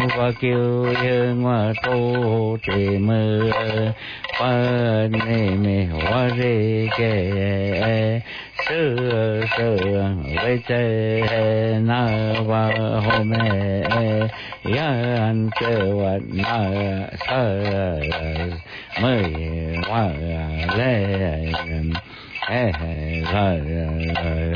và kêu yên và tô trì mơ pa nê mê hoa rê kê sư sư vê chê na va hô mê yan chê va na sa mê hoa lê